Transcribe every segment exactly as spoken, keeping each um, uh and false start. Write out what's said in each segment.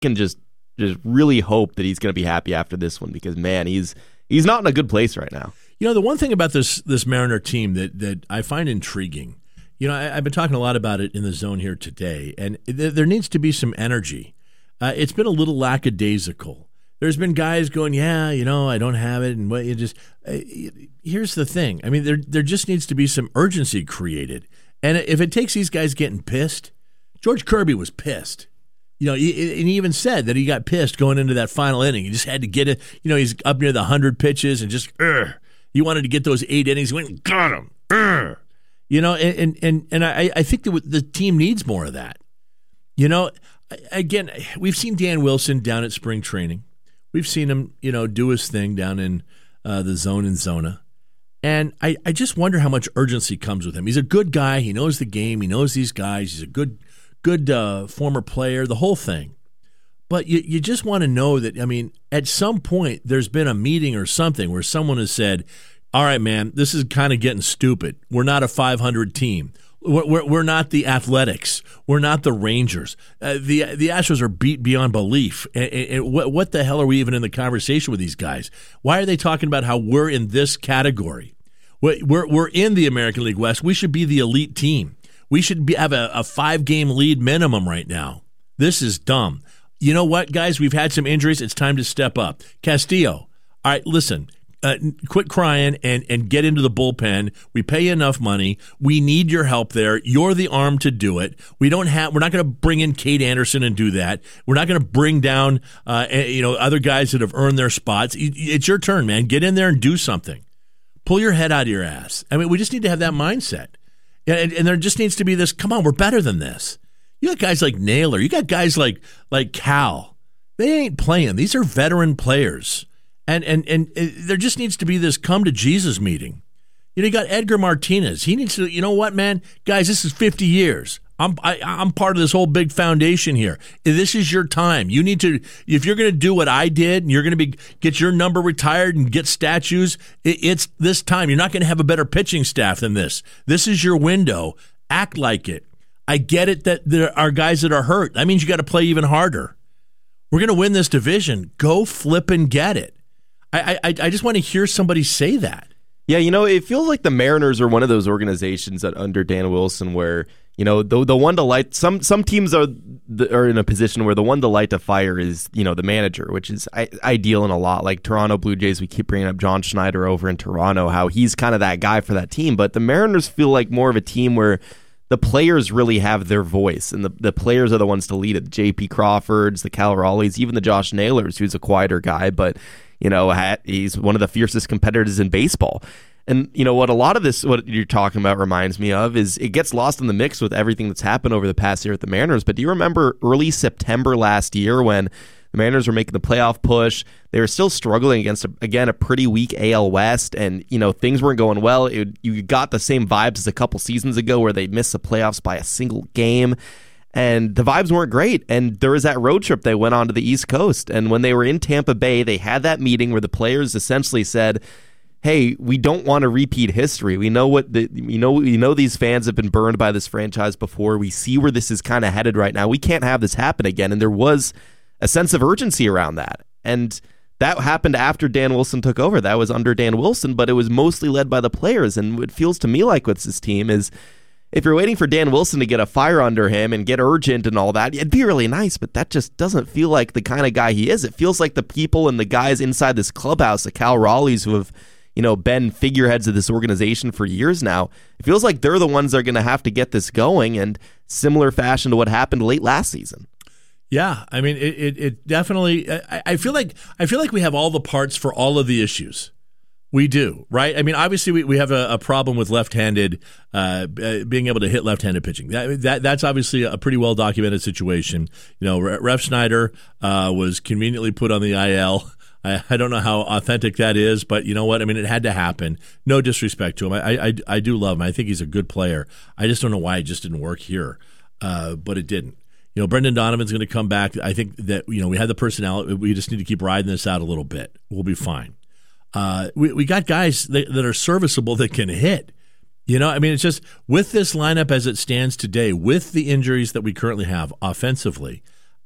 can just just really hope that he's going to be happy after this one because, man, he's he's not in a good place right now. You know, the one thing about this this Mariner team that, that I find intriguing, you know, I, I've been talking a lot about it in the zone here today, and th- there needs to be some energy. Uh, it's been a little lackadaisical. There's been guys going, yeah, you know, I don't have it, and what you just. Uh, here's the thing. I mean, there there just needs to be some urgency created, and if it takes these guys getting pissed, George Kirby was pissed. You know, he, and he even said that he got pissed going into that final inning. He just had to get it. You know, he's up near the hundred pitches and just, Urgh. He wanted to get those eight innings. He went and got him. Urgh. You know, and and and I I think that the team needs more of that. You know, again, we've seen Dan Wilson down at spring training. We've seen him, you know, do his thing down in uh, the zone in Zona. And I, I just wonder how much urgency comes with him. He's a good guy. He knows the game. He knows these guys. He's a good good uh, former player, the whole thing. But you, you just want to know that, I mean, at some point there's been a meeting or something where someone has said, all right, man, this is kind of getting stupid. We're not a five hundred team. We're, we're, we're not the Athletics. We're not the Rangers. Uh, the the Astros are beat beyond belief. And, and what, what the hell are we even in the conversation with these guys? Why are they talking about how we're in this category? We're, we're, we're in the American League West. We should be the elite team. We should be, have a, a five-game lead minimum right now. This is dumb. You know what, guys? We've had some injuries. It's time to step up. Castillo, all right, listen. Uh, quit crying and, and get into the bullpen. We pay you enough money. We need your help there. You're the arm to do it. We don't have. We're not going to bring in Kate Anderson and do that. We're not going to bring down, uh, you know, other guys that have earned their spots. It's your turn, man. Get in there and do something. Pull your head out of your ass. I mean, we just need to have that mindset. And, and there just needs to be this. Come on, we're better than this. You got guys like Naylor. You got guys like like Cal. They ain't playing. These are veteran players. And, and and there just needs to be this come to Jesus meeting. You know, you got Edgar Martinez. He needs to, you know what, man? Guys, this is fifty years. I'm I, I'm part of this whole big foundation here. This is your time. You need to, if you're going to do what I did and you're going to be get your number retired and get statues, it, it's this time. You're not going to have a better pitching staff than this. This is your window. Act like it. I get it that there are guys that are hurt. That means you got to play even harder. We're going to win this division. Go flip and get it. I, I I just want to hear somebody say that. Yeah, you know, it feels like the Mariners are one of those organizations that under Dan Wilson where, you know, the the one to light, some some teams are are in a position where the one to light to fire is, you know, the manager, which is ideal in a lot. Like Toronto Blue Jays, we keep bringing up John Schneider over in Toronto, how he's kind of that guy for that team. But the Mariners feel like more of a team where the players really have their voice, and the, the players are the ones to lead it. The J P Crawfords, the Cal Raleighs, even the Josh Naylors, who's a quieter guy, but you know, he's one of the fiercest competitors in baseball. And, you know, what a lot of this, what you're talking about reminds me of is it gets lost in the mix with everything that's happened over the past year at the Mariners. But do you remember early September last year when the Mariners were making the playoff push? They were still struggling against, a, again, a pretty weak A L West, and, you know, things weren't going well. It, you got the same vibes as a couple seasons ago where they missed the playoffs by a single game. And the vibes weren't great. And there was that road trip they went on to the East Coast. And when they were in Tampa Bay, they had that meeting where the players essentially said, hey, we don't want to repeat history. We know what the, you know, we know these fans have been burned by this franchise before. We see where this is kind of headed right now. We can't have this happen again. And there was a sense of urgency around that. And that happened after Dan Wilson took over. That was under Dan Wilson, but it was mostly led by the players. And what feels to me like with this team is, if you're waiting for Dan Wilson to get a fire under him and get urgent and all that, it'd be really nice, but that just doesn't feel like the kind of guy he is. It feels like the people and the guys inside this clubhouse, the Cal Raleighs who have, you know, been figureheads of this organization for years now, it feels like they're the ones that are going to have to get this going, and similar fashion to what happened late last season. Yeah, I mean, it, it, it definitely, I, I feel like I feel like we have all the parts for all of the issues. We do, right? I mean, obviously, we, we have a, a problem with left-handed, uh, being able to hit left-handed pitching. That, that That's obviously a pretty well-documented situation. You know, Ref Schneider uh, was conveniently put on the I L. I, I don't know how authentic that is, but you know what? I mean, it had to happen. No disrespect to him. I, I, I do love him. I think he's a good player. I just don't know why it just didn't work here, uh, but it didn't. You know, Brendan Donovan's going to come back. I think that, you know, we have the personnel. We just need to keep riding this out a little bit. We'll be fine. Uh, we, we got guys that, that are serviceable that can hit. You know, I mean, it's just with this lineup as it stands today, with the injuries that we currently have offensively,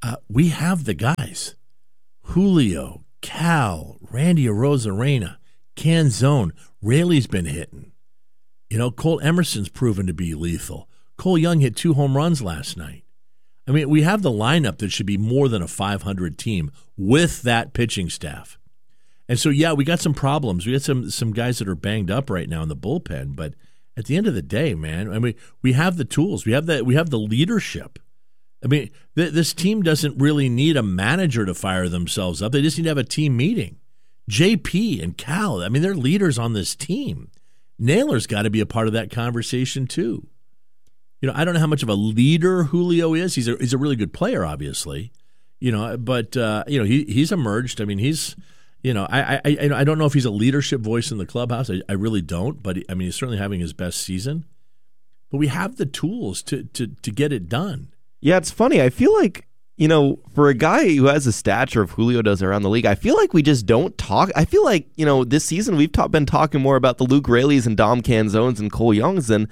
Uh, we have the guys. Julio, Cal, Randy Arozarena, Canzone. Rayleigh's been hitting. You know, Cole Emerson's proven to be lethal. Cole Young hit two home runs last night. I mean, we have the lineup that should be more than a five hundred team with that pitching staff. And so, yeah, we got some problems. We got some some guys that are banged up right now in the bullpen. But at the end of the day, man, I mean, we have the tools. We have the we have the leadership. I mean, th- this team doesn't really need a manager to fire themselves up. They just need to have a team meeting. J P and Cal, I mean, they're leaders on this team. Naylor's got to be a part of that conversation too. You know, I don't know how much of a leader Julio is. He's a he's a really good player, obviously. You know, but uh, you know he he's emerged. I mean, he's you know I I I don't know if he's a leadership voice in the clubhouse. I, I really don't. But I mean, he's certainly having his best season. But we have the tools to to to get it done. Yeah, it's funny. I feel like, you know, for a guy who has the stature of Julio does around the league, I feel like we just don't talk. I feel like, you know, this season we've ta- been talking more about the Luke Rayleighs and Dom Canzones and Cole Youngs than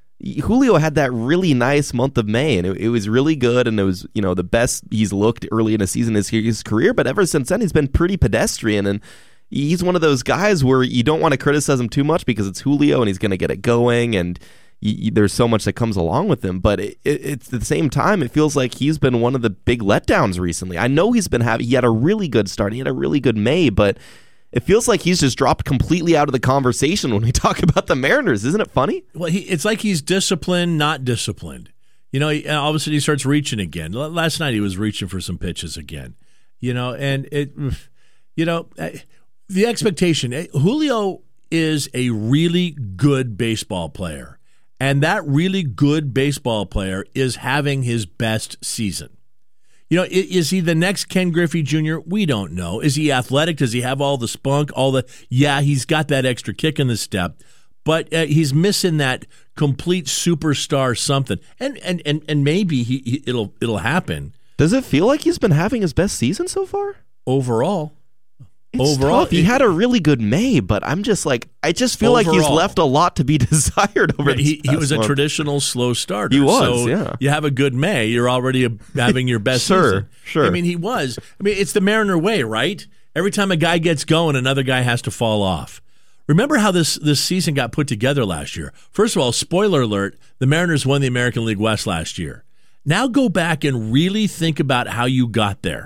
Julio had that really nice month of May, and it, it was really good, and it was, you know, the best he's looked early in a season in his, his career, but ever since then he's been pretty pedestrian, and he's one of those guys where you don't want to criticize him too much because it's Julio and he's going to get it going, and you, you, there's so much that comes along with him, but it, it, it's at the same time, it feels like he's been one of the big letdowns recently. I know he's been having, he had a really good start, he had a really good May, but it feels like he's just dropped completely out of the conversation when we talk about the Mariners. Isn't it funny? Well, he, it's like he's disciplined, not disciplined. You know, he, all of a sudden he starts reaching again. Last night he was reaching for some pitches again. You know, and it, you know, the expectation, Julio is a really good baseball player. And that really good baseball player is having his best season. You know, is he the next Ken Griffey Junior? We don't know. Is he athletic? Does he have all the spunk? All the yeah, he's got that extra kick in the step, but uh, he's missing that complete superstar something. And and and, and maybe he, he it'll it'll happen. Does it feel like he's been having his best season so far? Overall. It's overall, tough. He it, had a really good May, but I'm just like, I just feel overall, like he's left a lot to be desired over. Yeah, he, he was month. a traditional slow starter. He was, so yeah. You have a good May, you're already a, having your best sure, season. Sure, I mean, he was. I mean, it's the Mariner way, right? Every time a guy gets going, another guy has to fall off. Remember how this this season got put together last year? First of all, spoiler alert: the Mariners won the American League West last year. Now go back and really think about how you got there.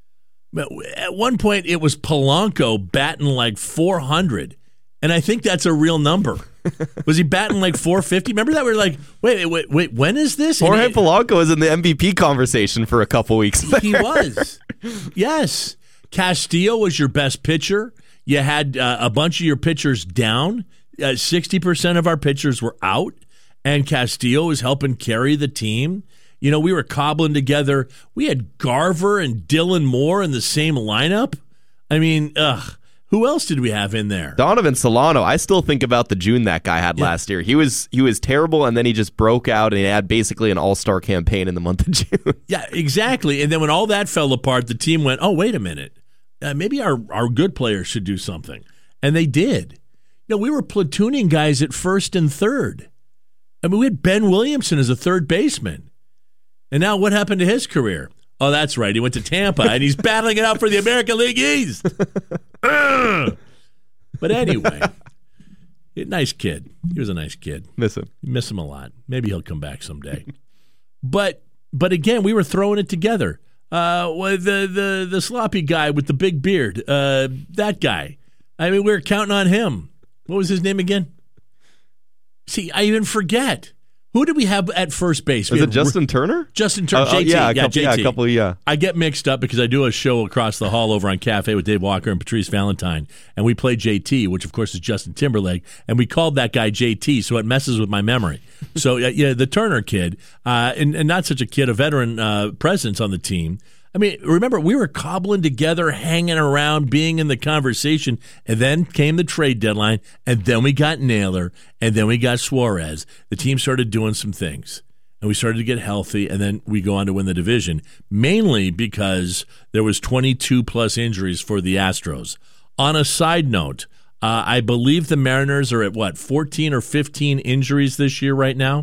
At one point, it was Polanco batting like four hundred, and I think that's a real number. Was he batting like four fifty? Remember that? We were like, wait, wait, wait, when is this? Jorge it, Polanco was in the M V P conversation for a couple weeks there. He was. Yes. Castillo was your best pitcher. You had uh, a bunch of your pitchers down. Uh, sixty percent of our pitchers were out, and Castillo was helping carry the team. You know, we were cobbling together. We had Garver and Dylan Moore in the same lineup. I mean, ugh. Who else did we have in there? Donovan Solano. I still think about the June that guy had yeah. last year. He was he was terrible, and then he just broke out, and he had basically an all-star campaign in the month of June. Yeah, exactly. And then when all that fell apart, the team went, oh, wait a minute. Uh, maybe our, our good players should do something. And they did. You know, we were platooning guys at first and third. I mean, we had Ben Williamson as a third baseman. And now what happened to his career? Oh, that's right. He went to Tampa, and he's battling it out for the American League East. But anyway, nice kid. He was a nice kid. Miss him. Miss him a lot. Maybe he'll come back someday. but but again, we were throwing it together. Uh, the the the sloppy guy with the big beard, uh, that guy. I mean, we were counting on him. What was his name again? See, I even forget. Who did we have at first base? Was it Justin Turner? Justin Turner, uh, J T. Uh, yeah, a yeah, couple, J T. Yeah, a couple, yeah. I get mixed up because I do a show across the hall over on Cafe with Dave Walker and Patrice Valentine, and we play J T, which of course is Justin Timberlake, and we called that guy J T, so it messes with my memory. So uh, yeah, the Turner kid, uh, and, and not such a kid, a veteran uh, presence on the team. I mean, remember, we were cobbling together, hanging around, being in the conversation, and then came the trade deadline, and then we got Naylor, and then we got Suarez. The team started doing some things, and we started to get healthy, and then we go on to win the division, mainly because there was twenty-two plus injuries for the Astros. On a side note, uh, I believe the Mariners are at, what, fourteen or fifteen injuries this year right now?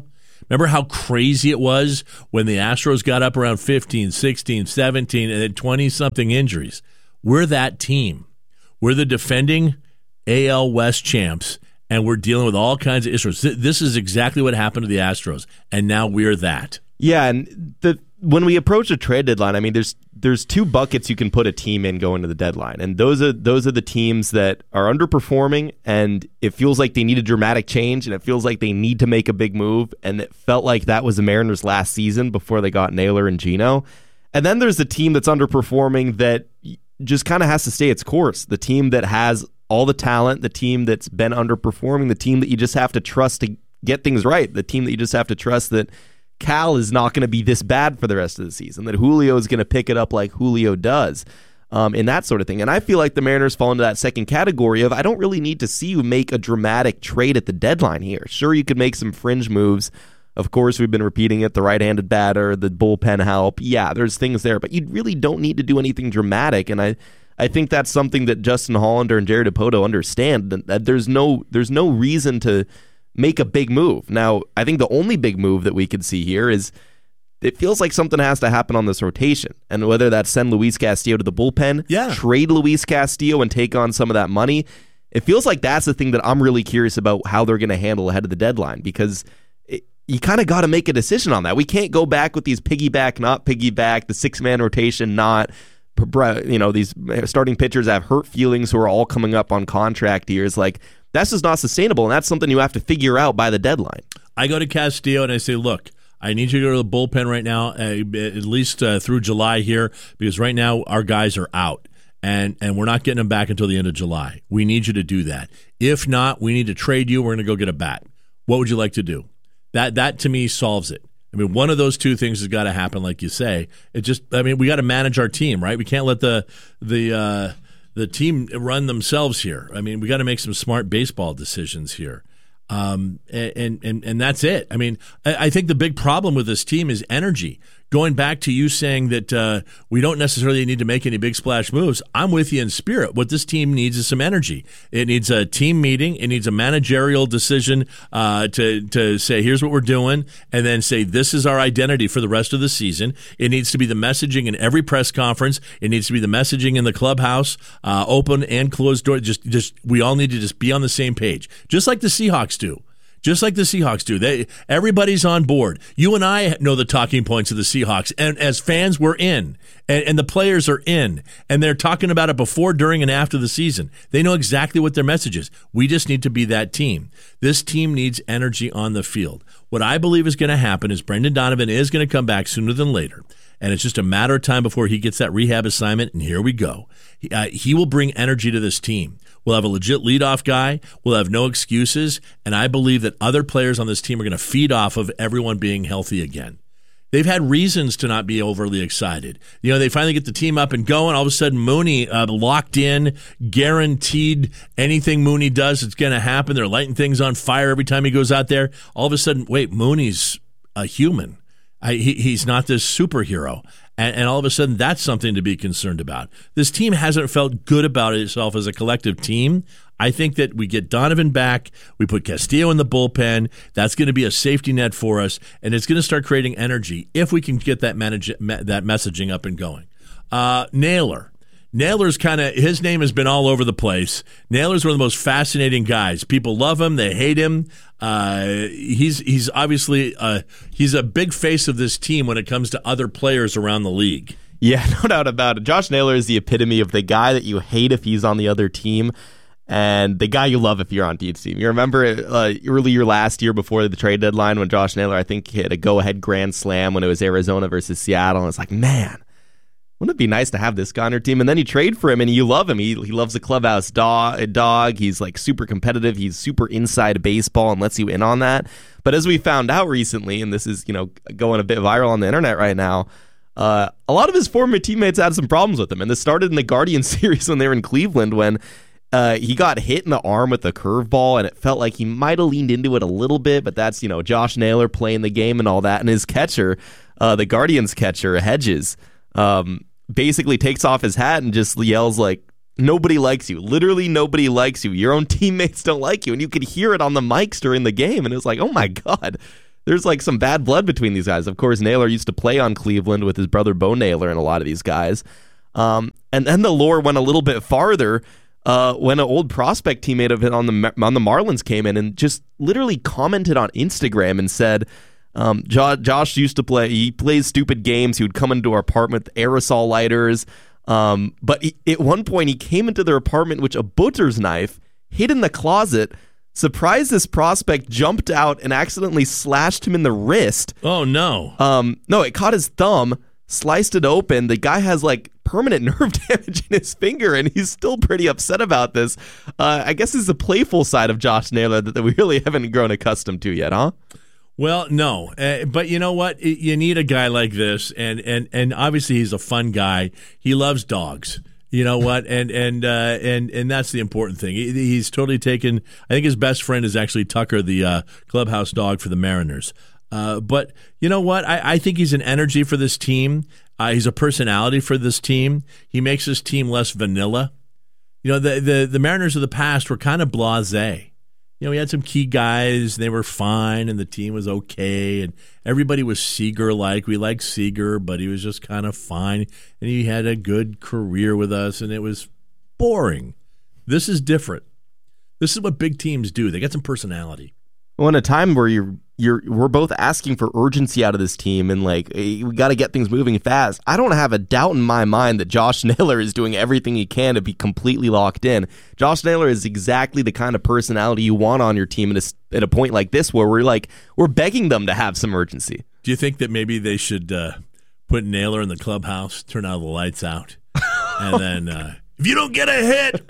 Remember how crazy it was when the Astros got up around fifteen, sixteen, seventeen, and then twenty-something injuries? We're that team. We're the defending A L West champs, and we're dealing with all kinds of issues. This is exactly what happened to the Astros, and now we're that. Yeah, and the when we approach a trade deadline, I mean, there's there's two buckets you can put a team in going to the deadline, and those are those are the teams that are underperforming, and it feels like they need a dramatic change, and it feels like they need to make a big move, and it felt like that was the Mariners last season before they got Naylor and Gino. And then there's the team that's underperforming that just kind of has to stay its course, the team that has all the talent, the team that's been underperforming, the team that you just have to trust to get things right, the team that you just have to trust that Cal is not going to be this bad for the rest of the season, that Julio is going to pick it up like Julio does, um, and that sort of thing. And I feel like the Mariners fall into that second category of I don't really need to see you make a dramatic trade at the deadline here. Sure, you could make some fringe moves. Of course, we've been repeating it, the right-handed batter, the bullpen help. Yeah, there's things there, but you really don't need to do anything dramatic. And I, I think that's something that Justin Hollander and Jerry Dipoto understand, that there's no, there's no reason to make a big move. Now, I think the only big move that we could see here is it feels like something has to happen on this rotation. And whether that's send Luis Castillo to the bullpen, yeah. trade Luis Castillo and take on some of that money, it feels like that's the thing that I'm really curious about how they're going to handle ahead of the deadline, because it, you kind of got to make a decision on that. We can't go back with these piggyback, not piggyback, the six-man rotation, not, you know, these starting pitchers have hurt feelings who are all coming up on contract years. Like, that's just not sustainable, and that's something you have to figure out by the deadline. I go to Castillo and I say, look, I need you to go to the bullpen right now, uh, at least uh, through July here, because right now our guys are out, and, and we're not getting them back until the end of July. We need you to do that. If not, we need to trade you. We're going to go get a bat. What would you like to do? That, that to me, solves it. I mean, one of those two things has got to happen, like you say. It just, I mean, we got to manage our team, right? We can't let the the uh, the team run themselves here. I mean, we got to make some smart baseball decisions here. Um, and, and, and that's it. I mean, I, I think the big problem with this team is energy. Going back to you saying that uh, we don't necessarily need to make any big splash moves, I'm with you in spirit. What this team needs is some energy. It needs a team meeting. It needs a managerial decision uh, to, to say, here's what we're doing, and then say, this is our identity for the rest of the season. It needs to be the messaging in every press conference. It needs to be the messaging in the clubhouse, uh, open and closed door. Just, just we all need to just be on the same page, just like the Seahawks do. Just like the Seahawks do. They, everybody's on board. You and I know the talking points of the Seahawks. And as fans, we're in. And, and the players are in. And they're talking about it before, during, and after the season. They know exactly what their message is. We just need to be that team. This team needs energy on the field. What I believe is going to happen is Brendan Donovan is going to come back sooner than later. And it's just a matter of time before he gets that rehab assignment. And here we go. He, uh, he will bring energy to this team. We'll have a legit leadoff guy. We'll have no excuses. And I believe that other players on this team are going to feed off of everyone being healthy again. They've had reasons to not be overly excited. You know, they finally get the team up and going. All of a sudden, Mooney uh, locked in, guaranteed anything Mooney does, it's going to happen. They're lighting things on fire every time he goes out there. All of a sudden, wait, Mooney's a human. I, he, he's not this superhero. And, and all of a sudden, that's something to be concerned about. This team hasn't felt good about itself as a collective team. I think that we get Donovan back, we put Castillo in the bullpen, that's going to be a safety net for us, and it's going to start creating energy if we can get that manage, that messaging up and going. Uh, Naylor. Naylor's kind of, his name has been all over the place. Naylor's one of the most fascinating guys. People love him, they hate him. Uh, he's he's obviously, uh, he's a big face of this team when it comes to other players around the league. Yeah, no doubt about it. Josh Naylor is the epitome of the guy that you hate if he's on the other team, and the guy you love if you're on each team. You remember uh, earlier last year before the trade deadline when Josh Naylor, I think, hit a go-ahead grand slam when it was Arizona versus Seattle, and it's like, man, wouldn't it be nice to have this guy on your team? And then you trade for him, and you love him. He he loves the clubhouse dog. dog. He's like super competitive. He's super inside baseball and lets you in on that. But as we found out recently, and this is, you know, going a bit viral on the internet right now, uh, a lot of his former teammates had some problems with him. And this started in the Guardians series when they were in Cleveland, when uh, he got hit in the arm with a curveball, and it felt like he might have leaned into it a little bit. But that's, you know, Josh Naylor playing the game and all that. And his catcher, uh, the Guardians catcher, Hedges, um, basically takes off his hat and just yells like, nobody likes you. Literally nobody likes you. Your own teammates don't like you. And you could hear it on the mics during the game. And it was like, oh my God, there's like some bad blood between these guys. Of course, Naylor used to play on Cleveland with his brother Bo Naylor and a lot of these guys. Um, and then the lore went a little bit farther uh, when an old prospect teammate of it on the on the Marlins came in and just literally commented on Instagram and said, um, Josh, Josh used to play, he plays stupid games. He would come into our apartment with aerosol lighters. Um, but he, at one point, he came into their apartment with a butcher's knife, hid in the closet, surprised this prospect, jumped out, and accidentally slashed him in the wrist. Oh, no. Um, no, it caught his thumb, sliced it open. The guy has like permanent nerve damage in his finger, and he's still pretty upset about this. Uh, I guess it's the playful side of Josh Naylor that, that we really haven't grown accustomed to yet, huh? Well, no, uh, but you know what? You need a guy like this, and, and, and obviously he's a fun guy. He loves dogs. You know what? And and uh, and and that's the important thing. He, he's totally taken. I think his best friend is actually Tucker, the uh, clubhouse dog for the Mariners. Uh, but you know what? I, I think he's an energy for this team. Uh, he's a personality for this team. He makes this team less vanilla. You know, the the, the Mariners of the past were kind of blasé. You know, we had some key guys, they were fine, and the team was okay, and everybody was Seager-like. We liked Seager, but he was just kind of fine, and he had a good career with us, and it was boring. This is different. This is what big teams do. They got some personality. Well, in a time where you're you're we're both asking for urgency out of this team and like hey, we got to get things moving fast. I don't have a doubt in my mind that Josh Naylor is doing everything he can to be completely locked in. Josh Naylor is exactly the kind of personality you want on your team at a, at a point like this where we're like we're begging them to have some urgency. Do you think that maybe they should uh, put Naylor in the clubhouse, turn all the lights out, and then uh, if you don't get a hit,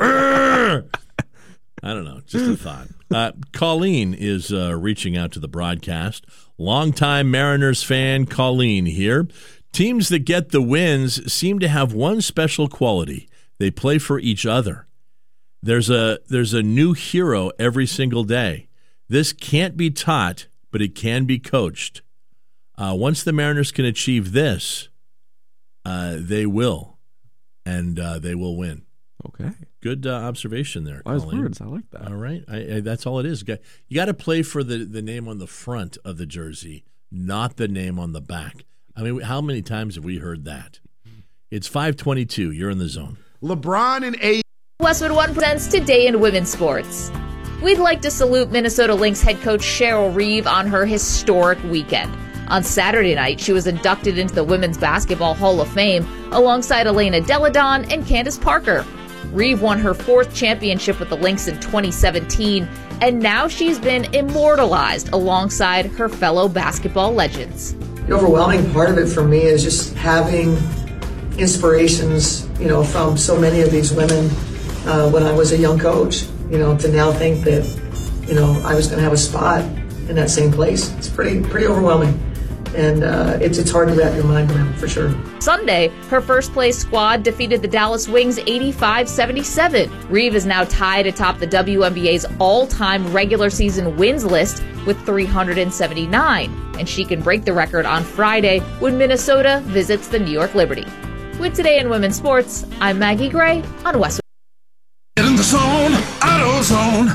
I don't know, just a thought. Uh, Colleen is uh, reaching out to the broadcast. Longtime Mariners fan Colleen here. Teams that get the wins seem to have one special quality. They play for each other. There's a there's a new hero every single day. This can't be taught, but it can be coached. Uh, once the Mariners can achieve this, uh, they will, and uh, they will win. Okay. Good uh, observation there, Wise Colleen. words. I like that. All right. I, I, that's all it is. You got to play for the, the name on the front of the jersey, not the name on the back. I mean, how many times have we heard that? It's five twenty-two. You're in the zone. LeBron and A. Westwood One presents Today in Women's Sports. We'd like to salute Minnesota Lynx head coach Cheryl Reeve on her historic weekend. On Saturday night, she was inducted into the Women's Basketball Hall of Fame alongside Elena Deladon and Candace Parker. Reeve won her fourth championship with the Lynx in twenty seventeen, and now she's been immortalized alongside her fellow basketball legends. The overwhelming part of it for me is just having inspirations, you know, from so many of these women uh, when I was a young coach. You know, to now think that, you know, I was going to have a spot in that same place. It's pretty, pretty overwhelming. And uh, it's it's hard to wrap your mind around, for sure. Sunday, her first-place squad defeated the Dallas Wings eighty-five seventy-seven. Reeve is now tied atop the W N B A's all-time regular season wins list with three hundred seventy-nine, and she can break the record on Friday when Minnesota visits the New York Liberty. With Today in Women's Sports, I'm Maggie Gray on Westwood. Get in the zone, AutoZone.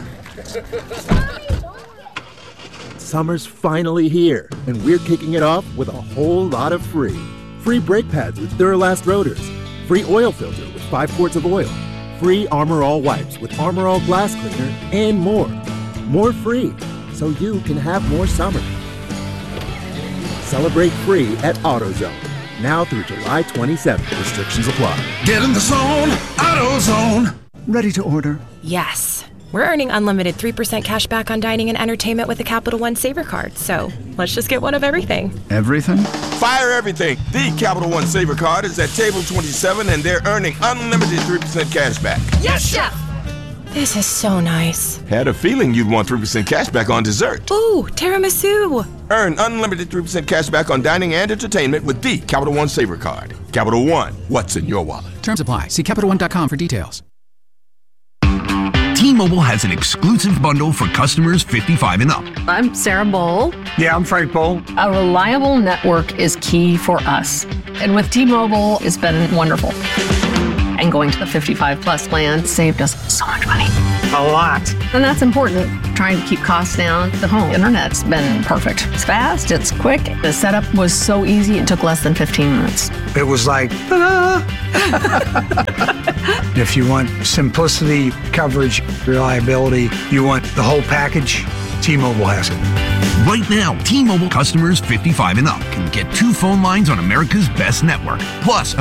Summer's finally here, and we're kicking it off with a whole lot of free. Free brake pads with Duralast rotors. Free oil filter with five quarts of oil. Free Armor All wipes with Armor All glass cleaner, and more. More free, so you can have more summer. Celebrate free at AutoZone. Now through July twenty-seventh. Restrictions apply. Get in the zone, AutoZone. Ready to order? Yes. We're earning unlimited three percent cash back on dining and entertainment with the Capital One Saver Card, so let's just get one of everything. Everything? Fire everything. The Capital One Saver Card is at table twenty-seven, and they're earning unlimited three percent cash back. Yes, Chef! This is so nice. Had a feeling you'd want three percent cash back on dessert. Ooh, tiramisu. Earn unlimited three percent cash back on dining and entertainment with the Capital One Saver Card. Capital One, what's in your wallet? Terms apply. See Capital One dot com for details. T-Mobile has an exclusive bundle for customers fifty-five and up. I'm Sarah Bowl. Yeah, I'm Frank Bowl. A reliable network is key for us. And with T-Mobile, it's been wonderful. And going to the fifty-five plus plan saved us so much money. A lot. And that's important. Trying to keep costs down. The home internet's been perfect. It's fast, it's quick. The setup was so easy, it took less than fifteen minutes. It was like, ta-da! If you want simplicity, coverage, reliability, you want the whole package, T-Mobile has it. Right now, T-Mobile customers fifty-five and up can get two phone lines on America's best network, plus